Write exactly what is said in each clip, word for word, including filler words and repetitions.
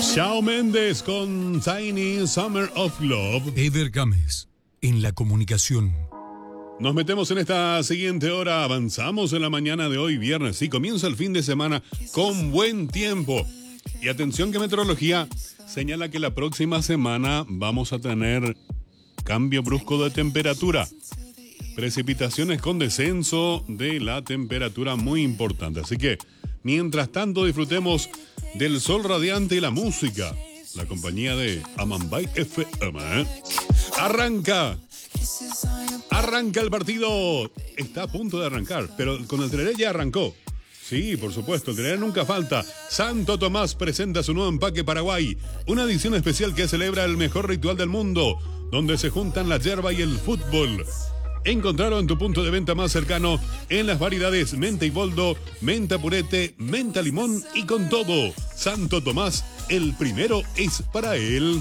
Shawn Mendes con Tiny Summer of Love. Eder Gámez, en la comunicación. Nos metemos en esta siguiente hora, avanzamos en la mañana de hoy, viernes, y comienza el fin de semana con buen tiempo. Y atención que meteorología señala que la próxima semana vamos a tener cambio brusco de temperatura. Precipitaciones con descenso de la temperatura muy importante. Así que, mientras tanto, disfrutemos del sol radiante y la música. La compañía de Amambay F M. Arranca. Arranca el partido. Está a punto de arrancar, pero con el Tereré ya arrancó. Sí, por supuesto, el Tereré nunca falta. Santo Tomás presenta su nuevo empaque Paraguay. Una edición especial que celebra el mejor ritual del mundo, donde se juntan la yerba y el fútbol. Encontrarlo en tu punto de venta más cercano en las variedades menta y boldo, menta purete, menta limón y con todo. Santo Tomás, el primero es para él.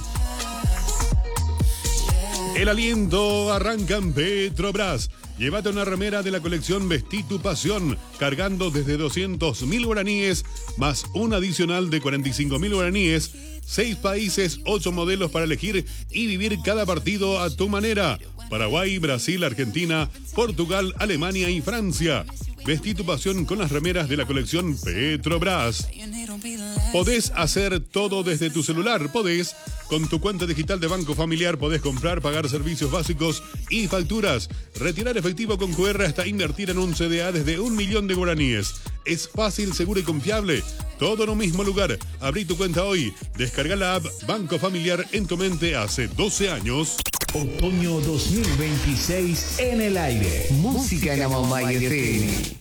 El aliento arranca en Petrobras. Llévate una remera de la colección Vestí tu Pasión, cargando desde doscientos mil guaraníes, más un adicional de cuarenta y cinco mil guaraníes. Seis países, ocho modelos para elegir y vivir cada partido a tu manera. Paraguay, Brasil, Argentina, Portugal, Alemania y Francia. Vestí tu pasión con las remeras de la colección Petrobras. Podés hacer todo desde tu celular. Podés, con tu cuenta digital de Banco Familiar, podés comprar, pagar servicios básicos y facturas, retirar efectivo con Q R hasta invertir en un C D A desde un millón de guaraníes. Es fácil, seguro y confiable. Todo en un mismo lugar. Abrí tu cuenta hoy. Descarga la app Banco Familiar en tu mente hace doce años. Otoño dos mil veintiséis en el aire. Música en Amambay F M.